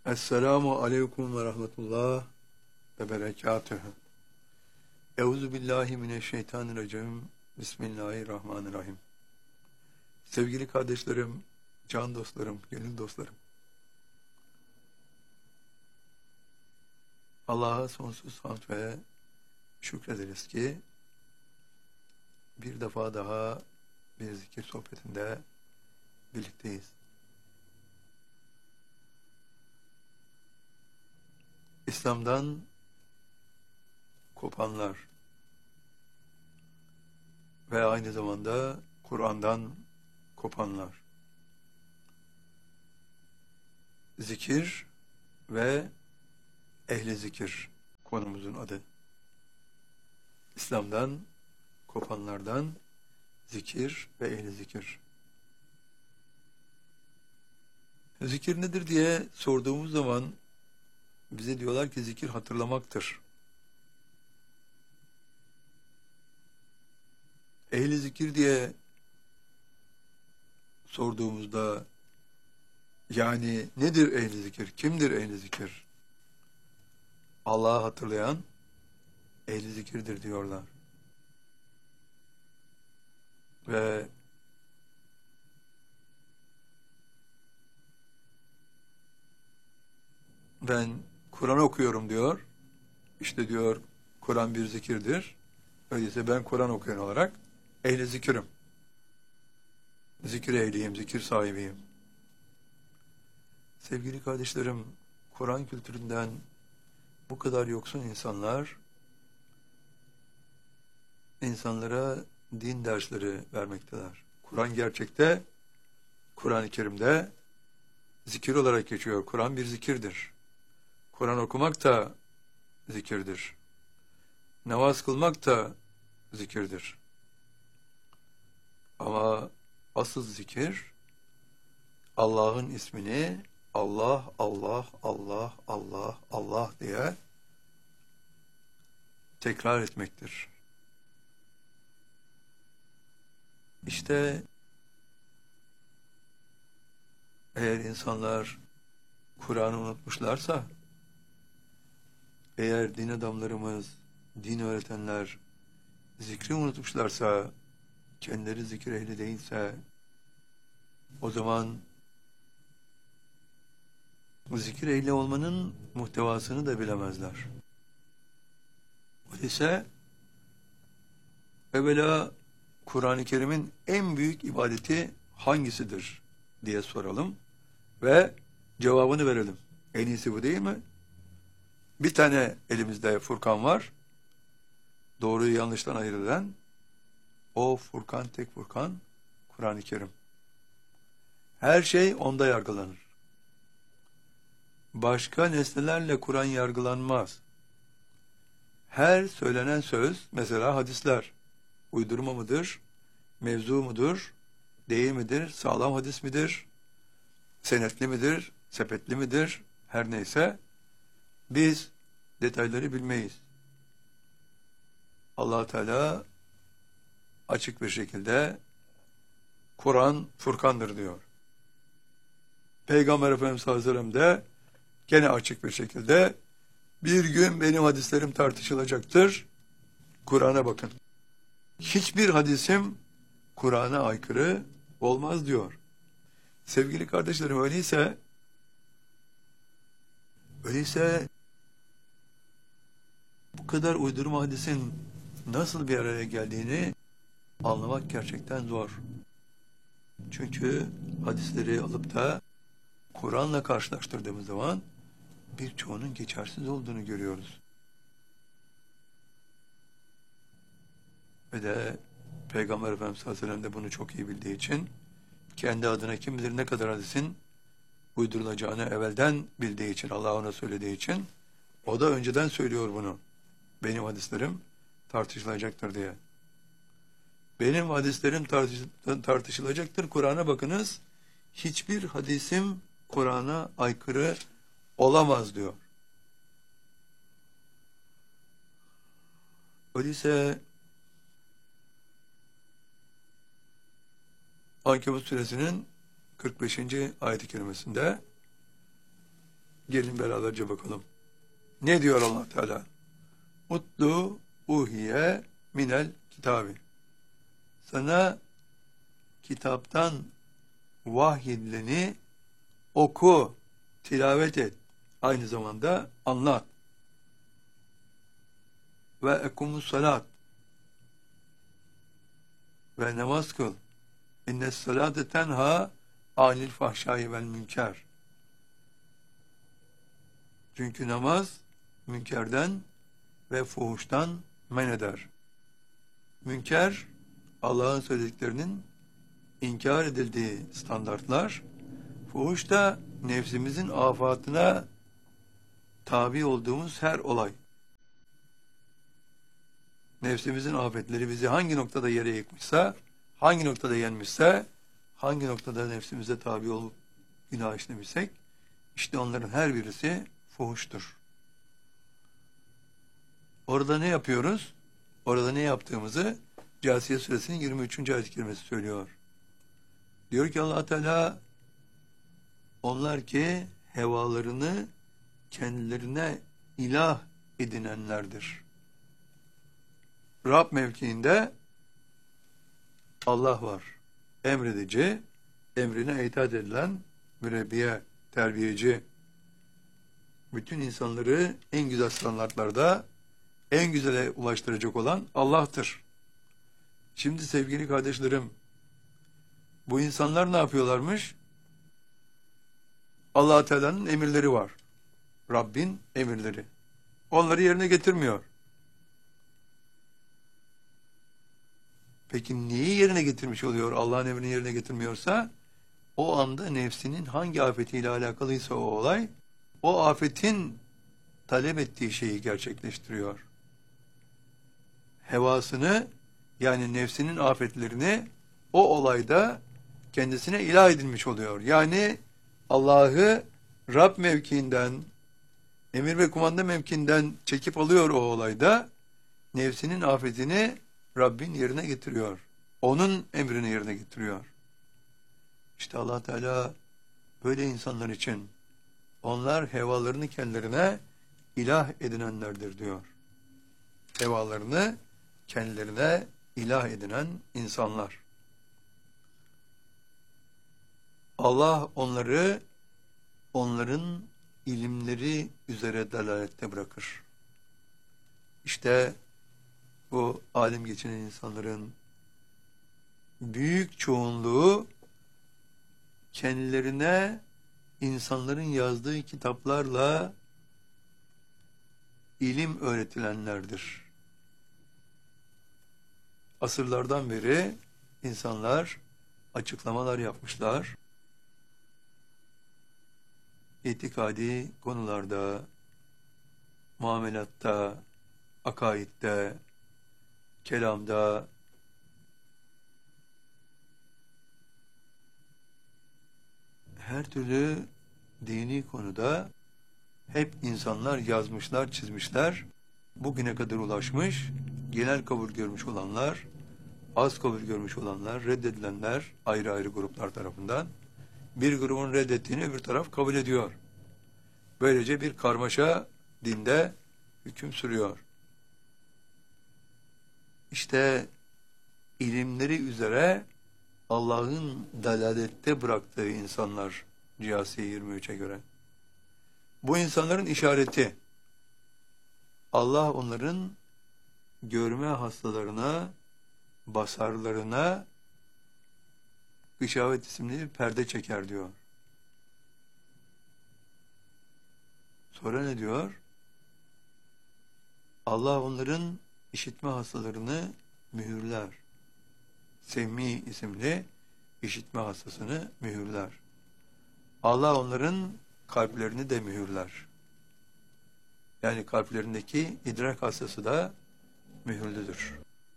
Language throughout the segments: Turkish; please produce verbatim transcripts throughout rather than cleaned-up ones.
Esselamu aleyküm ve rahmetullah ve berekatühü. Euzu billahi mineşşeytanirracim. Bismillahirrahmanirrahim. Sevgili kardeşlerim, can dostlarım, gönül dostlarım. Allah'a sonsuz hamd ve şükrederiz ki bir defa daha bir zikir sohbetinde birlikteyiz. İslam'dan kopanlar ve aynı zamanda Kur'an'dan kopanlar. Zikir ve ehli zikir konumuzun adı. İslam'dan kopanlardan zikir ve ehli zikir. Zikir nedir diye sorduğumuz zaman bize diyorlar ki zikir hatırlamaktır. Ehli zikir diye sorduğumuzda yani nedir ehli zikir? Kimdir ehli zikir? Allah'ı hatırlayan ehli zikirdir diyorlar. Ve ben Kur'an okuyorum diyor. İşte diyor Kur'an bir zikirdir. Öyleyse ben Kur'an okuyan olarak ehli zikirim. Zikir ehliyim, zikir sahibiyim. Sevgili kardeşlerim, Kur'an kültüründen bu kadar yoksun insanlar insanlara din dersleri vermekteler. Kur'an gerçekte, Kur'an-ı Kerim'de zikir olarak geçiyor. Kur'an bir zikirdir. Kur'an okumak da zikirdir. Namaz kılmak da zikirdir. Ama asıl zikir Allah'ın ismini Allah, Allah, Allah, Allah, Allah diye tekrar etmektir. İşte eğer insanlar Kur'an'ı unutmuşlarsa, eğer din adamlarımız, din öğretenler zikri unutmuşlarsa, kendileri zikir ehli değilse, o zaman zikir ehli olmanın muhtevasını da bilemezler. Öyleyse evvela Kur'an-ı Kerim'in en büyük ibadeti hangisidir diye soralım ve cevabını verelim. En iyisi bu değil mi? Bir tane elimizde Furkan var. Doğruyu yanlıştan ayırt eden o Furkan, tek Furkan Kur'an-ı Kerim. Her şey onda yargılanır. Başka nesnelerle Kur'an yargılanmaz. Her söylenen söz, mesela hadisler, uydurma mıdır, mevzu mudur, değil midir, sağlam hadis midir, senetli midir, sepetli midir, her neyse, biz detayları bilmeyiz. Allah Teala açık bir şekilde Kur'an Furkan'dır diyor. Peygamber Efendimiz sallallahu aleyhi ve sellem de gene açık bir şekilde bir gün benim hadislerim tartışılacaktır. Kur'an'a bakın. Hiçbir hadisim Kur'an'a aykırı olmaz diyor. Sevgili kardeşlerim, öyleyse öyleyse bu kadar uydurma hadisin nasıl bir araya geldiğini anlamak gerçekten zor. Çünkü hadisleri alıp da Kur'an'la karşılaştırdığımız zaman birçoğunun geçersiz olduğunu görüyoruz. Ve de Peygamber Efendimiz sallallahu aleyhi ve sellem de bunu çok iyi bildiği için kendi adına kim bilir ne kadar hadisin uydurulacağını evvelden bildiği için, Allah ona söylediği için o da önceden söylüyor bunu. Benim hadislerim tartışılacaktır diye. Benim hadislerim tartış tartışılacaktır. Kur'an'a bakınız. Hiçbir hadisim Kur'an'a aykırı olamaz diyor. Öyleyse Ankebut suresinin kırk beşinci ayet-i kerimesinde Gelin beraberce bakalım. Ne diyor Allah Teala? Utlu uhiye minel kitabi. Sana kitaptan vahyedileni oku, tilavet et. Aynı zamanda anlat. Ve ekumus salat. Ve namaz kıl. İnnes salate tenha anil fahşai vel münker. Çünkü namaz münkerden ve fuhuştan men eder. Münker, Allah'ın söylediklerinin inkar edildiği standartlar, fuhuş da nefsimizin afatına tabi olduğumuz her olay. Nefsimizin afetleri bizi hangi noktada yere yıkmışsa, hangi noktada yenmişse, hangi noktada nefsimize tabi olup günah işlemişsek, işte onların her birisi fuhuştur. Orada ne yapıyoruz? Orada ne yaptığımızı Câsiye Suresinin yirmi üçüncü ayet-i kerimesi söylüyor. Diyor ki Allah Teala, onlar ki hevalarını kendilerine ilah edinenlerdir. Rab mevkiinde Allah var. Emredici, emrine itaat edilen mürebbiye, terbiyeci. Bütün insanları en güzel standartlarda en güzele ulaştıracak olan Allah'tır. Şimdi sevgili kardeşlerim, bu insanlar ne yapıyorlarmış? Allah Teala'nın emirleri var. Rabbin emirleri. Onları yerine getirmiyor. Peki neyi yerine getirmiş oluyor Allah'ın emrini yerine getirmiyorsa? O anda nefsinin hangi afetiyle alakalıysa o olay, o afetin talep ettiği şeyi gerçekleştiriyor. Hevasını, yani nefsinin afetlerini o olayda kendisine ilah edilmiş oluyor. Yani Allah'ı Rab mevkiinden, emir ve kumanda mevkiinden çekip alıyor o olayda, nefsinin afetini Rabbin yerine getiriyor. Onun emrini yerine getiriyor. İşte Allah Teala böyle insanlar için, onlar hevalarını kendilerine ilah edinenlerdir diyor. Hevalarını kendilerine ilah edinen insanlar. Allah onları onların ilimleri üzere delalette bırakır. İşte bu alim geçinen insanların büyük çoğunluğu kendilerine insanların yazdığı kitaplarla ilim öğretilenlerdir. Asırlardan beri insanlar açıklamalar yapmışlar. İtikadi konularda, muamelatta, akaidde, kelamda, her türlü dini konuda hep insanlar yazmışlar, çizmişler. Bugüne kadar ulaşmış, genel kabul görmüş olanlar, az kabul görmüş olanlar, reddedilenler ayrı ayrı gruplar tarafından. Bir grubun reddettiğini öbür taraf kabul ediyor. Böylece bir karmaşa dinde hüküm sürüyor. İşte ilimleri üzere Allah'ın dalalette bıraktığı insanlar Câsiye yirmi üçe göre. Bu insanların işareti, Allah onların görme hastalarına, basarlarına gışavet isimli bir perde çeker diyor. Sonra ne diyor? Allah onların işitme hastalarını mühürler. Semmi isimli işitme hastasını mühürler. Allah onların kalplerini de mühürler. Yani kalplerindeki idrak hastası da mühürlüdür.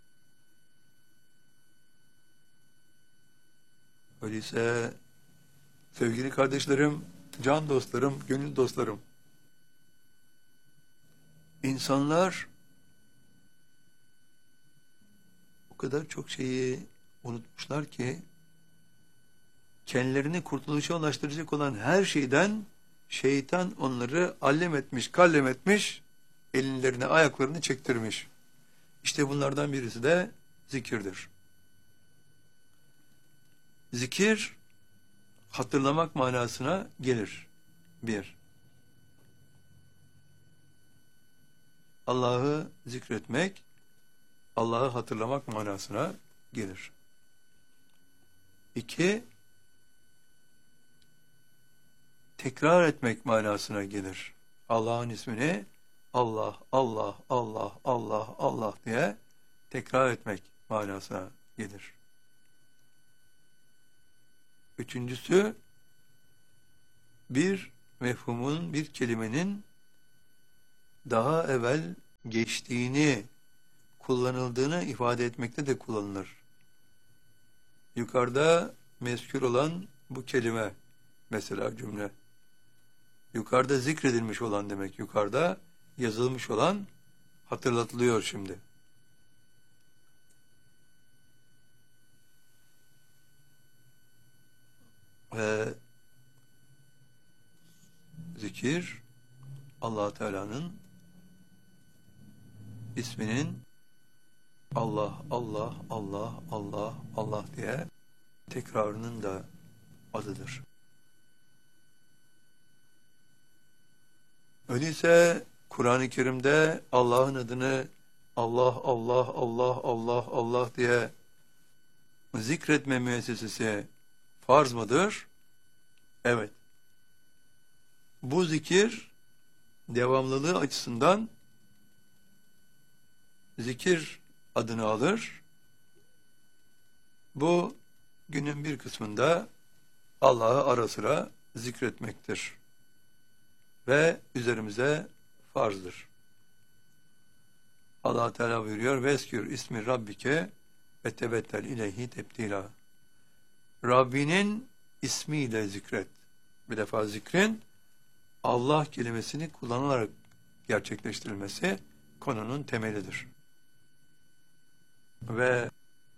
Öyleyse sevgili kardeşlerim, can dostlarım, gönül dostlarım, insanlar o kadar çok şeyi unutmuşlar ki kendilerini kurtuluşa ulaştıracak olan her şeyden şeytan onları allem etmiş, kallem etmiş, ellerine ayaklarını çektirmiş. İşte bunlardan birisi de zikirdir. Zikir, hatırlamak manasına gelir. Bir, Allah'ı zikretmek, Allah'ı hatırlamak manasına gelir. İki, tekrar etmek manasına gelir. Allah'ın ismini Allah, Allah, Allah, Allah, Allah diye tekrar etmek manasına gelir. Üçüncüsü, bir mefhumun, bir kelimenin daha evvel geçtiğini, kullanıldığını ifade etmekte de kullanılır. Yukarıda mezkür olan bu kelime, mesela cümle. Yukarıda zikredilmiş olan demek, yukarıda yazılmış olan hatırlatılıyor şimdi. Ve zikir, Allah Teala'nın isminin Allah, Allah, Allah, Allah, Allah diye tekrarının da adıdır. Öyleyse Kur'an-ı Kerim'de Allah'ın adını Allah, Allah, Allah, Allah, Allah diye zikretme müessesesi farz mıdır? Evet. Bu zikir devamlılığı açısından zikir adını alır. Bu günün bir kısmında Allah'ı ara sıra zikretmektir. Ve üzerimize farzdır. Allah Teala buyuruyor: "Veskür ismi rabbike ve tebettel ileyhi tebdila." Rabbinin ismiyle zikret. Bir defa zikrin Allah kelimesini kullanarak gerçekleştirilmesi konunun temelidir. Ve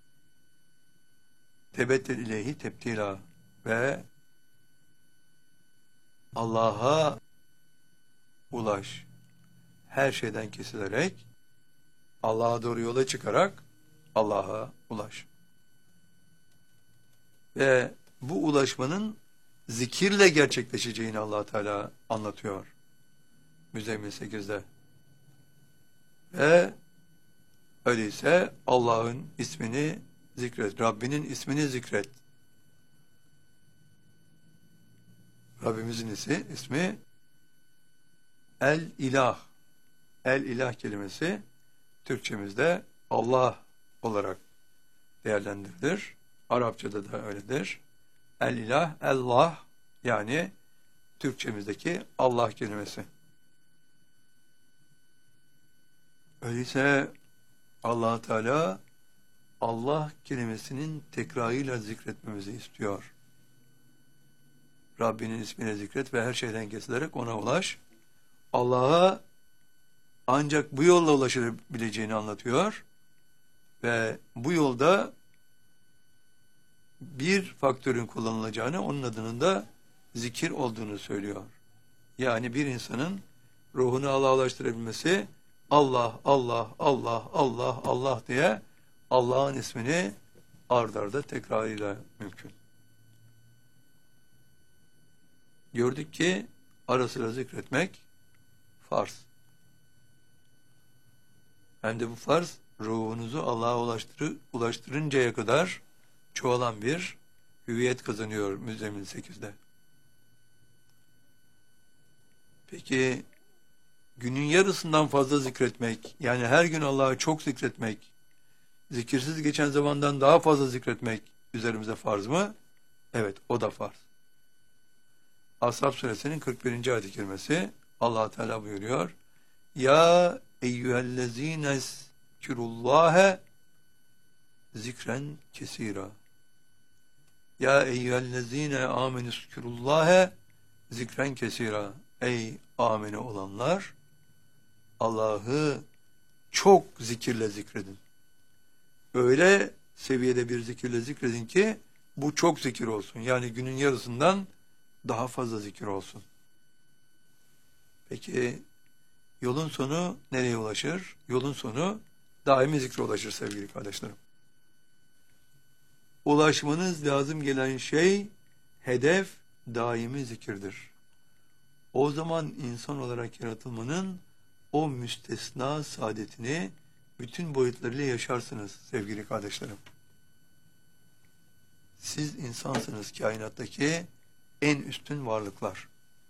tebettel ileyhi tebdila ve Allah'a ulaş. Her şeyden kesilerek Allah'a doğru yola çıkarak Allah'a ulaş. Ve bu ulaşmanın zikirle gerçekleşeceğini Allah Teala anlatıyor. Müzzemmil sekizde. Ve öyleyse Allah'ın ismini zikret. Rabbinin ismini zikret. Rabbimizin ismi, ismi El-İlah. El-İlah kelimesi Türkçemizde Allah olarak değerlendirilir. Arapçada da öyledir. El-İlah, Allah, yani Türkçemizdeki Allah kelimesi. Öyleyse Allah Teala Allah kelimesinin tekrarıyla zikretmemizi istiyor. Rabbinin ismini zikret ve her şeyden kesilerek ona ulaş. Allah'a ancak bu yolla ulaşabileceğini anlatıyor ve bu yolda bir faktörün kullanılacağını, onun adının da zikir olduğunu söylüyor. Yani bir insanın ruhunu Allah'a ulaştırabilmesi Allah, Allah, Allah, Allah, Allah diye Allah'ın ismini ard arda tekrarıyla mümkün. Gördük ki ara sıra zikretmek farz. Hem de bu farz ruhunuzu Allah'a ulaştırı, ulaştırıncaya kadar çoğalan bir hüviyet kazanıyor Müzzemmil sekizde. Peki günün yarısından fazla zikretmek, yani her gün Allah'ı çok zikretmek, zikirsiz geçen zamandan daha fazla zikretmek üzerimize farz mı? Evet, o da farz. Ashab suresinin kırk birinci ayet-i kerimesi Allah Teala buyuruyor: "Ya eyyühellezîne zkirullâhe zikren kesîrâ." Ya eyyühellezîne âmenü zkirullâhe zikren kesîrâ. Ey amene olanlar, Allah'ı çok zikirle zikredin. Öyle seviyede bir zikirle zikredin ki bu çok zikir olsun. Yani günün yarısından daha fazla zikir olsun. Peki yolun sonu nereye ulaşır? Yolun sonu daimi zikre ulaşır sevgili kardeşlerim. Ulaşmanız lazım gelen şey, hedef daimi zikirdir. O zaman insan olarak yaratılmanın o müstesna saadetini bütün boyutlarıyla yaşarsınız sevgili kardeşlerim. Siz insansınız, kainattaki en üstün varlıklar.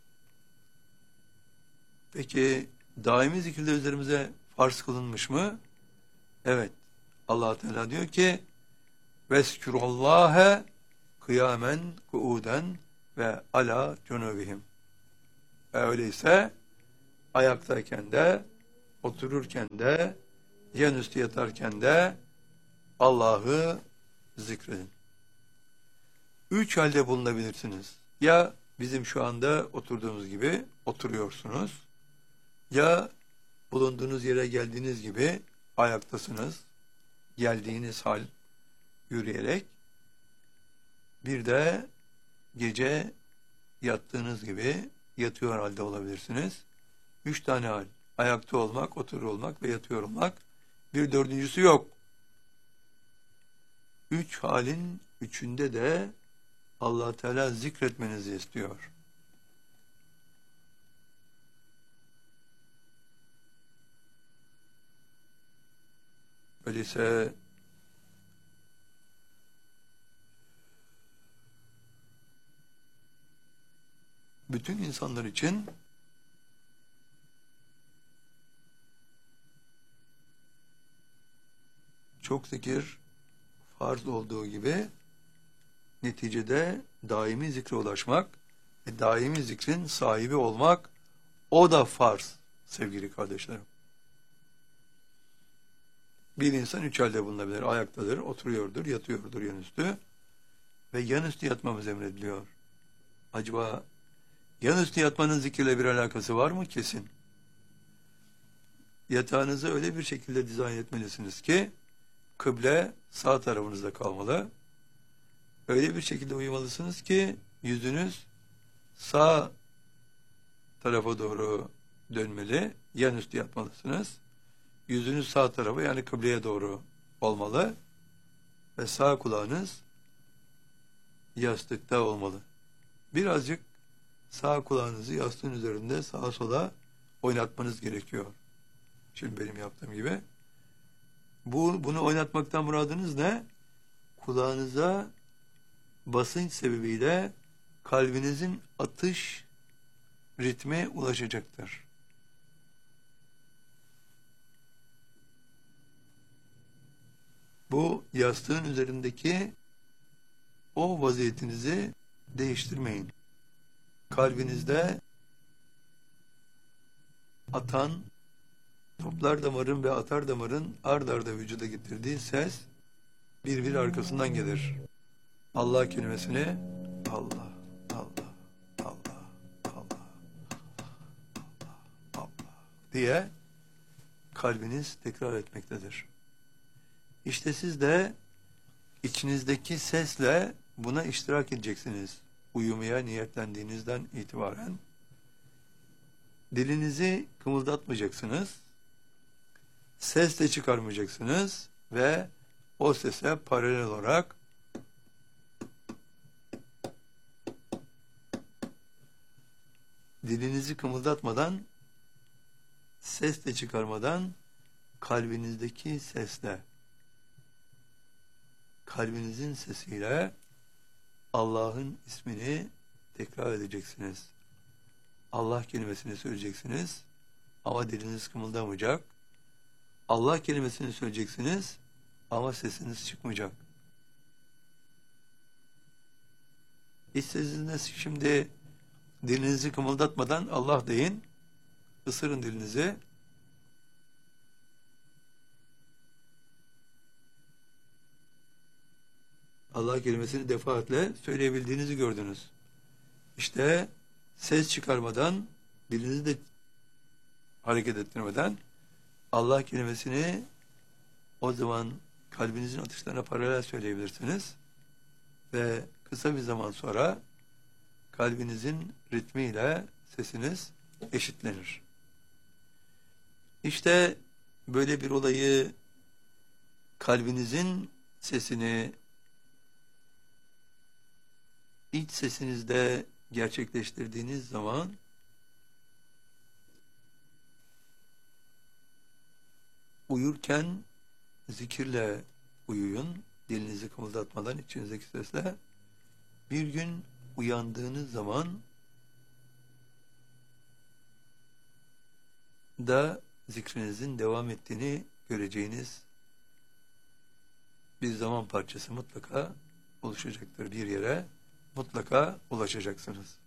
Peki daimi zikirler üzerimize farz kılınmış mı? Evet. Allah Teala diyor ki veskürullâhe kıyamen kuuden ve ala cunubihim. Öyleyse ayaktayken de, otururken de, yan üstü yatarken de Allah'ı zikredin. Üç halde bulunabilirsiniz. Ya bizim şu anda oturduğumuz gibi oturuyorsunuz, ya bulunduğunuz yere geldiğiniz gibi ayaktasınız, geldiğiniz hal yürüyerek, bir de gece yattığınız gibi yatıyor halde olabilirsiniz. Üç tane hal. Ayakta olmak, oturuyor olmak ve yatıyor olmak. Bir dördüncüsü yok. Üç halin üçünde de Allah Teala zikretmenizi istiyor. Öyleyse bütün insanlar için çok zikir farz olduğu gibi neticede daimi zikre ulaşmak ve daimi zikrin sahibi olmak, o da farz sevgili kardeşlerim. Bir insan üç halde bulunabilir. Ayaktadır, oturuyordur, yatıyordur yanüstü ve yanüstü yatmamız emrediliyor. Acaba yanüstü yatmanın zikirle bir alakası var mı? Kesin. Yatağınızı öyle bir şekilde dizayn etmelisiniz ki kıble sağ tarafınızda kalmalı. Öyle bir şekilde uyumalısınız ki yüzünüz sağ tarafa doğru dönmeli. Yanüstü yatmalısınız. Yüzünüz sağ tarafa, yani kıbleye doğru olmalı ve sağ kulağınız yastıkta olmalı. Birazcık sağ kulağınızı yastığın üzerinde sağa sola oynatmanız gerekiyor. Şimdi benim yaptığım gibi. Bu, bunu oynatmaktan muradınız ne? Kulağınıza basınç sebebiyle kalbinizin atış ritmi ulaşacaktır. Bu yastığın üzerindeki o vaziyetinizi değiştirmeyin. Kalbinizde atan, toplar damarın ve atar damarın ard arda vücuda getirdiği ses birbiri arkasından gelir. Allah kelimesini Allah, Allah, Allah, Allah, Allah, Allah diye kalbiniz tekrar etmektedir. İşte siz de içinizdeki sesle buna iştirak edeceksiniz. Uyumaya niyetlendiğinizden itibaren dilinizi kımıldatmayacaksınız, ses de çıkarmayacaksınız ve o sese paralel olarak dilinizi kımıldatmadan, ses de çıkarmadan kalbinizdeki sesle, kalbinizin sesiyle Allah'ın ismini tekrar edeceksiniz. Allah kelimesini söyleyeceksiniz ama diliniz kımıldamayacak. Allah kelimesini söyleyeceksiniz ama sesiniz çıkmayacak. İsterseniz şimdi dilinizi kımıldatmadan Allah deyin. Isırın dilinizi. Allah kelimesini defaatle söyleyebildiğinizi gördünüz. İşte ses çıkarmadan, dilinizi de hareket ettirmeden Allah kelimesini o zaman kalbinizin atışlarına paralel söyleyebilirsiniz. Ve kısa bir zaman sonra kalbinizin ritmiyle sesiniz eşitlenir. İşte böyle bir olayı kalbinizin sesini iç sesinizde gerçekleştirdiğiniz zaman uyurken zikirle uyuyun, dilinizi kımıldatmadan içinizdeki sesle. Bir gün uyandığınız zaman da zikrinizin devam ettiğini göreceğiniz bir zaman parçası mutlaka oluşacaktır. Bir yere mutlaka ulaşacaksınız.